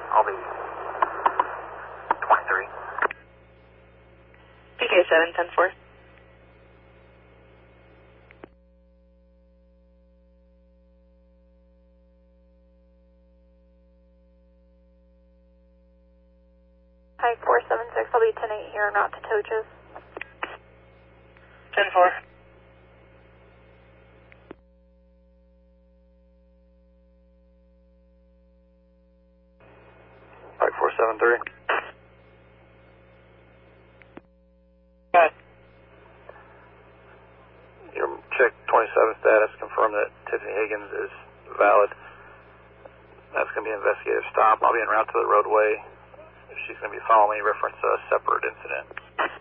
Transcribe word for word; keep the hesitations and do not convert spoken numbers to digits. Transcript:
I'll be twenty-three. P K seven ten four. Hi, four seven six, I'll be ten eight here, not to Toches. ten four. Mike four seven three. Got it. Your check twenty-seven status, confirm that Tiffany Higgins is valid. That's going to be an investigative stop. I'll be en route to the roadway. She's going to be following me, reference a separate incident.